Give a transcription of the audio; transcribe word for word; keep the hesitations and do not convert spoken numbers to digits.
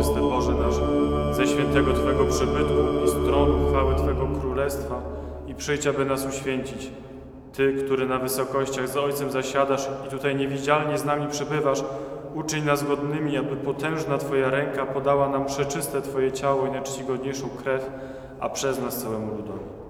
Chryste Boże nasz, ze świętego Twego przybytku i z tronu chwały Twego Królestwa i przyjdź, aby nas uświęcić. Ty, który na wysokościach z Ojcem zasiadasz i tutaj niewidzialnie z nami przebywasz, uczyń nas godnymi, aby potężna Twoja ręka podała nam przeczyste Twoje ciało i najczcigodniejszą krew, a przez nas całemu ludowi.